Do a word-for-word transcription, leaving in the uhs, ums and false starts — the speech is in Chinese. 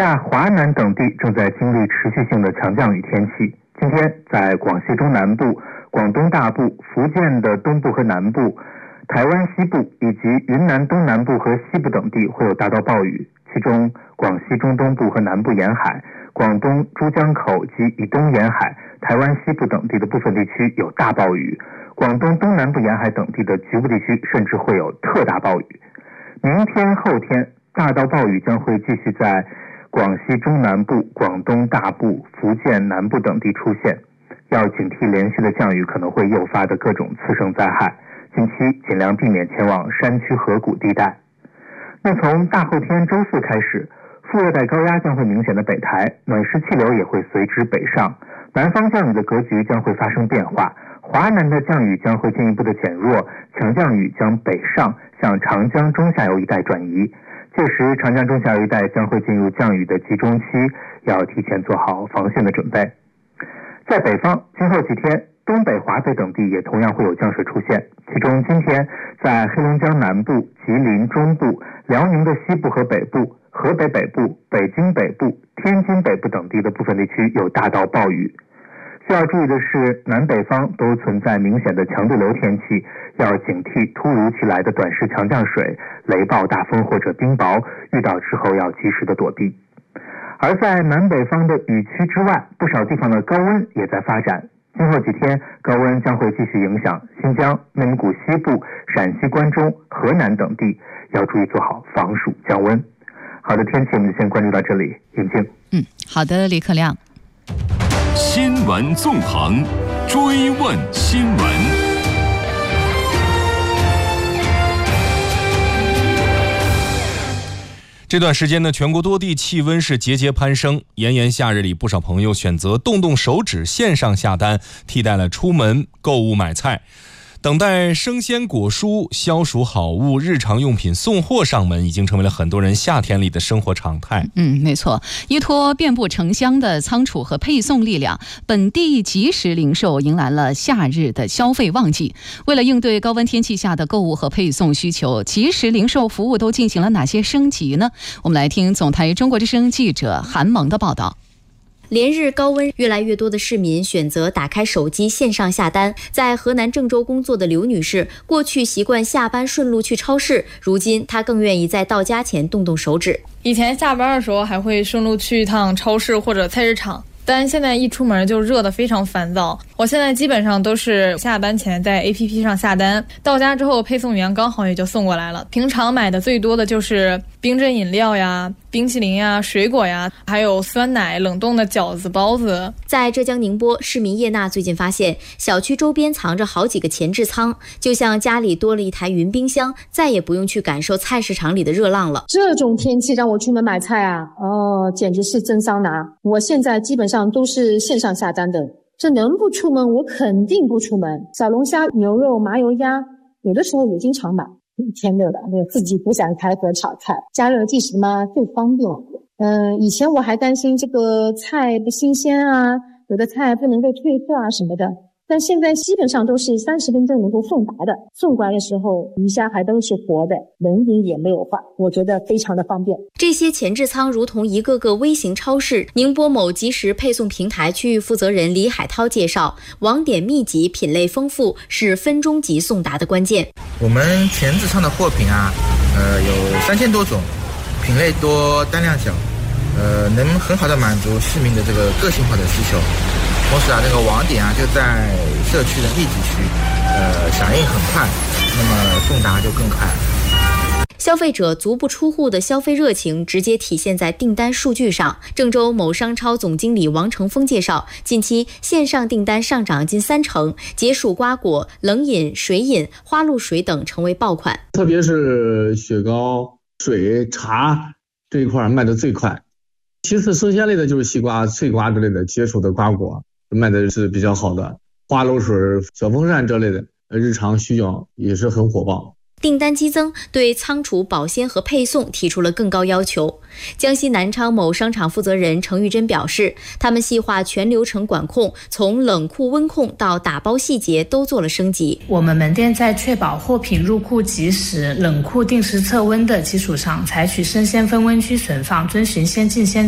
下华南等地正在经历持续性的强降雨天气。今天在广西中南部、广东大部、福建的东部和南部、台湾西部以及云南东南部和西部等地会有大到暴雨，其中广西中东部和南部沿海、广东珠江口及以东沿海、台湾西部等地的部分地区有大暴雨，广东东南部沿海等地的局部地区甚至会有特大暴雨。明天后天大到暴雨将会继续在广西中南部、广东大部、福建南部等地出现，要警惕连续的降雨可能会诱发的各种次生灾害，近期尽量避免前往山区河谷地带。那从大后天周四开始，副热带高压将会明显的北抬，暖湿气流也会随之北上，南方降雨的格局将会发生变化，华南的降雨将会进一步的减弱，强降雨将北上向长江中下游一带转移，届时长江中下游一带将会进入降雨的集中期，要提前做好防汛的准备。在北方，今后几天东北、华北等地也同样会有降水出现，其中今天在黑龙江南部、吉林中部、辽宁的西部和北部、河北北部、北京北部、天津北部等地的部分地区有大到暴雨。需要注意的是，南北方都存在明显的强对流天气，要警惕突如其来的短时强降水、雷暴大风或者冰雹，遇到之后要及时的躲避。而在南北方的雨区之外，不少地方的高温也在发展，今后几天高温将会继续影响新疆、内蒙古西部、陕西关中、河南等地，要注意做好防暑降温。好的，天气我们先关注到这里，尹静。 嗯，好的，李克亮。 新闻纵横，追问新闻。 这段时间呢，全国多地气温是节节攀升，炎炎夏日里，不少朋友选择动动手指线上下单，替代了出门购物买菜。等待生鲜果蔬、消暑好物、日常用品送货上门，已经成为了很多人夏天里的生活常态。 嗯，没错，依托遍布城乡的仓储和配送力量，本地即时零售迎来了夏日的消费旺季。为了应对高温天气下的购物和配送需求，即时零售服务都进行了哪些升级呢？我们来听总台中国之声记者韩萌的报道。 连日高温，越来越多的市民选择打开手机线上下单。在河南郑州工作的刘女士，过去习惯下班顺路去超市，如今她更愿意在到家前动动手指。 以前下班的时候还会顺路去一趟超市或者菜市场，但现在一出门就热得非常烦躁。我现在基本上都是下班前在 A P P 上下单，到家之后配送员刚好也就送过来了。平常买的最多的就是冰镇饮料呀、冰淇淋呀、水果呀，还有酸奶、冷冻的饺子、包子。 在浙江宁波，市民叶娜最近发现小区周边藏着好几个前置仓，就像家里多了一台云冰箱，再也不用去感受菜市场里的热浪了。 这种天气让我出门买菜啊，哦，简直是真桑拿。我现在基本上都是线上下单的，这能不出门我肯定不出门。小龙虾、牛肉、麻油鸭，有的时候也经常买。天热了，自己不想开火炒菜，加热计时嘛最方便。嗯，以前我还担心这个菜不新鲜啊，有的菜不能够褪色啊什么的，但现在基本上都是三十分钟能够送达的，送过来的时候鱼虾还都是活的，冷饮也没有坏，我觉得非常的方便。 这些前置仓如同一个个微型超市。宁波某即时配送平台区域负责人李海涛介绍，网点密集、品类丰富是分钟级送达的关键。 我们前置仓的货品啊，呃，有三千多种，品类多，单量小，呃，能很好的满足市民的这个个性化的需求。同时啊，这个网点啊就在社区的密集区，呃，响应很快，那么送达就更快。 消费者足不出户的消费热情直接体现在订单数据上。郑州某商超总经理王成峰介绍，近期线上订单上涨近三成，解暑瓜果、冷饮、水饮、花露水等成为爆款。 特别是雪糕、水、茶这一块卖得最快。其次生鲜类的就是西瓜、脆瓜之类的解暑的瓜果卖的是比较好的，花露水、小风扇这类的日常需要也是很火爆。 订单激增，对仓储、保鲜和配送提出了更高要求。江西南昌某商场负责人程玉珍表示，他们细化全流程管控，从冷库温控到打包细节都做了升级。 我们门店在确保货品入库及时、冷库定时测温的基础上，采取生鲜分温区存放，遵循先进先